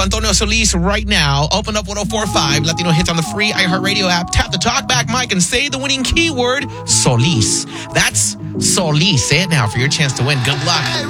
Marco Antonio Solis right now. Open up 104.5 Latino Hits on the free iHeartRadio app. Tap the talkback mic and say the winning keyword, Solis. That's Solis. Say it now for your chance to win. Good luck.